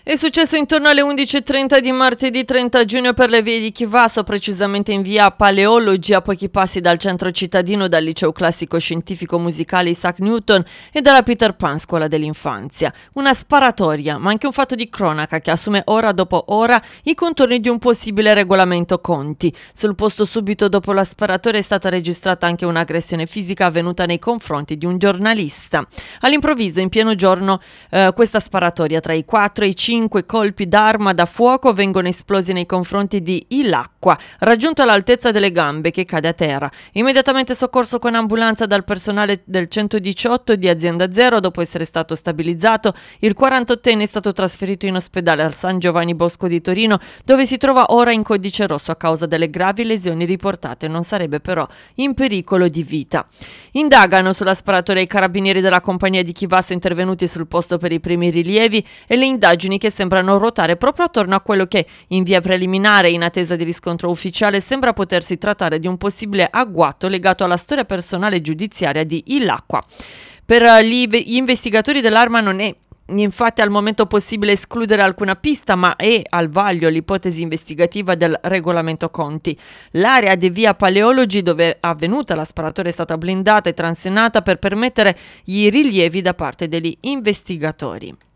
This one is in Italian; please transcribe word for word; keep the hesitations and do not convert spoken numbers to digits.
È successo intorno alle undici e trenta di martedì trenta giugno per le vie di Chivasso, precisamente in via Paleologi, a pochi passi dal centro cittadino, dal liceo classico scientifico musicale Isaac Newton e dalla Peter Pan, scuola dell'infanzia. Una sparatoria, ma anche un fatto di cronaca che assume ora dopo ora i contorni di un possibile regolamento conti. Sul posto, subito dopo la sparatoria, è stata registrata anche un'aggressione fisica avvenuta nei confronti di un giornalista. All'improvviso, in pieno giorno, eh, questa sparatoria tra i quattro e i cinque colpi d'arma da fuoco vengono esplosi nei confronti di Ilacqua, raggiunto all'altezza delle gambe, che cade a terra. Immediatamente soccorso con ambulanza dal personale del centodiciotto di Azienda Zero. Dopo essere stato stabilizzato, il quarantottenne è stato trasferito in ospedale al San Giovanni Bosco di Torino, dove si trova ora in codice rosso a causa delle gravi lesioni riportate. Non sarebbe però in pericolo di vita. Indagano sulla sparatoria i carabinieri della compagnia di Chivasso, intervenuti sul posto per i primi rilievi, e le indagini che sembrano ruotare proprio attorno a quello che, in via preliminare, in attesa di riscontro ufficiale, sembra potersi trattare di un possibile agguato legato alla storia personale giudiziaria di Ilacqua. Per gli investigatori dell'Arma non è infatti al momento possibile escludere alcuna pista, ma è al vaglio l'ipotesi investigativa del regolamento conti. L'area di via Paleologi, dove è avvenuta la sparatoria, è stata blindata e transennata per permettere i rilievi da parte degli investigatori.